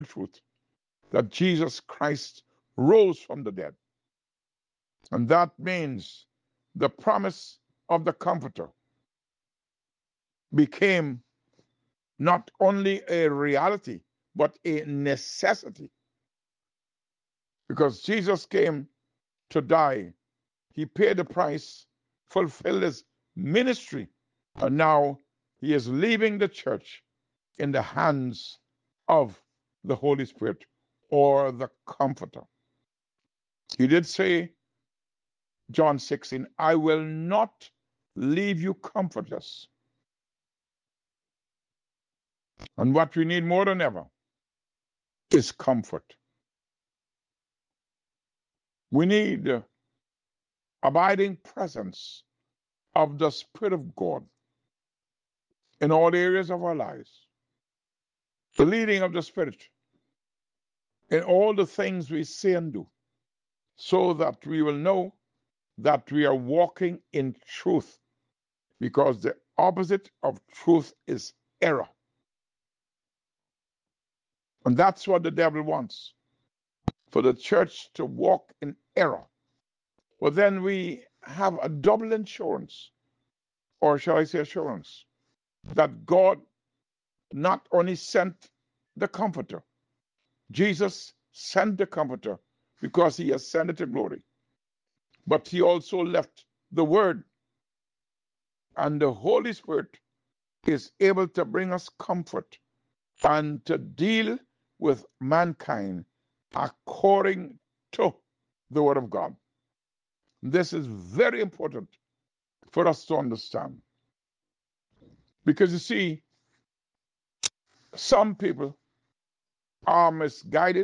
truth that Jesus Christ rose from the dead. And that means the promise of the Comforter became not only a reality, but a necessity. Because Jesus came to die, he paid the price, fulfilled his ministry, and now he is leaving the church in the hands of the Holy Spirit or the Comforter. He did say, John 16, I will not leave you comfortless. And what we need more than ever is comfort. We need the abiding presence of the Spirit of God in all areas of our lives, the leading of the Spirit in all the things we say and do, so that we will know that we are walking in truth, because the opposite of truth is error. And that's what the devil wants, for the church to walk in error. Well, then we have a double insurance, or shall I say assurance, that God not only sent the Comforter, Jesus sent the Comforter because he ascended to glory, but he also left the Word, and the Holy Spirit is able to bring us comfort and to deal with mankind according to the Word of God. This is very important for us to understand. Because you see, some people are misguided,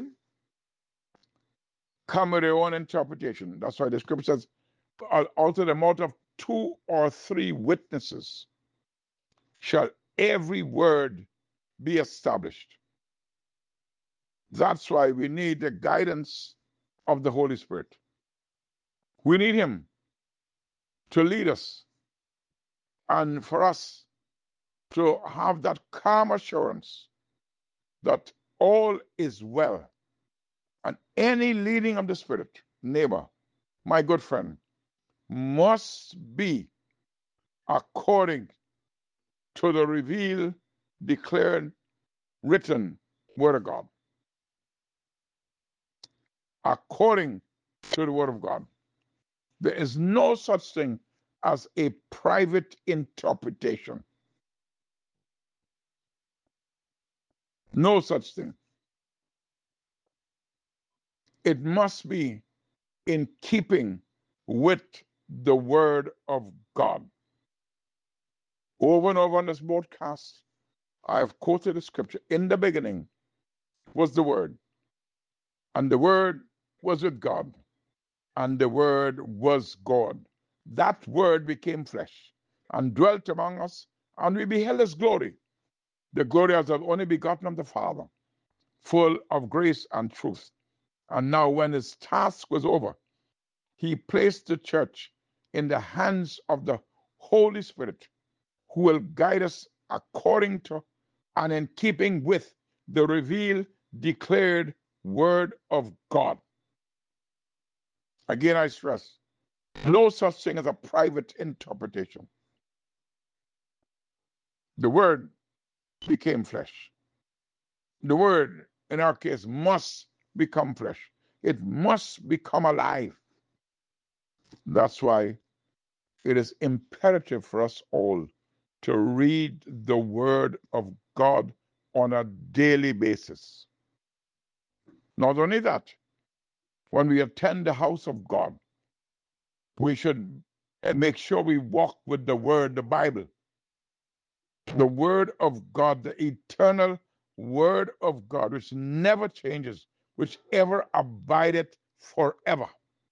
come with their own interpretation. That's why the scripture says, out of the mouth of 2 or 3 witnesses shall every word be established. That's why we need the guidance of the Holy Spirit. We need him to lead us and for us to have that calm assurance that all is well. And any leading of the Spirit, neighbor, my good friend, must be according to the revealed, declared, written Word of God. According to the Word of God. There is no such thing as a private interpretation. No such thing. It must be in keeping with the Word of God. Over and over on this broadcast, I have quoted the scripture. In the beginning was the Word, and the Word was with God, and the Word was God. That Word became flesh and dwelt among us, and we beheld his glory, the glory as of only begotten of the Father, full of grace and truth. And now, when his task was over, he placed the church in the hands of the Holy Spirit, who will guide us according to and in keeping with the revealed, declared Word of God. Again, I stress, no such thing as a private interpretation. The Word became flesh. The Word, in our case, must become flesh. It must become alive. That's why it is imperative for us all to read the Word of God on a daily basis. Not only that, when we attend the house of God, we should make sure we walk with the Word, the Bible, the Word of God, the eternal Word of God, which never changes, which ever abideth forever.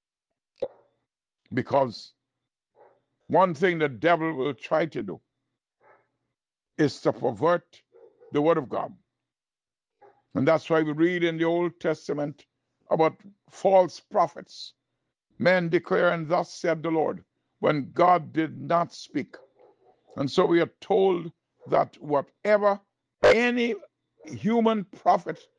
Because one thing the devil will try to do is to pervert the Word of God. And that's why we read in the Old Testament about false prophets, men declaring, thus said the Lord, when God did not speak. And so we are told that whatever any human prophet